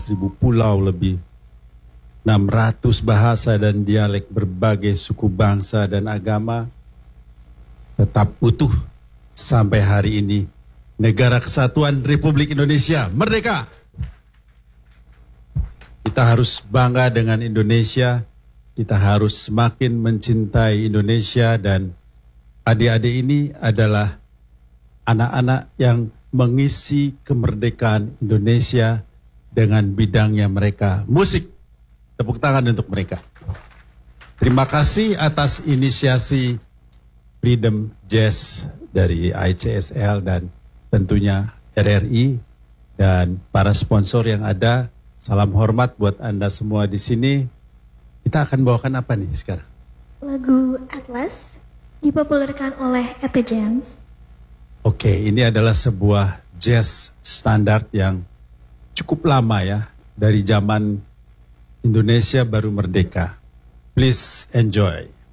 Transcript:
15.000 pulau lebih, 600 bahasa dan dialek berbagai suku bangsa dan agama, tetap utuh sampai hari ini. Negara Kesatuan Republik Indonesia merdeka. Kita harus bangga dengan Indonesia, kita harus semakin mencintai Indonesia, dan adik-adik ini adalah anak-anak yang mengisi kemerdekaan Indonesia dengan bidangnya mereka. Musik, tepuk tangan untuk mereka. Terima kasih atas inisiasi Freedom Jazz dari ICSL dan tentunya RRI dan para sponsor yang ada. Salam hormat buat Anda semua di sini. Kita akan bawakan apa nih sekarang? Lagu Atlas dipopulerkan oleh Etta James. Oke, ini adalah sebuah jazz standar yang cukup lama ya, dari zaman Indonesia baru merdeka. Please enjoy.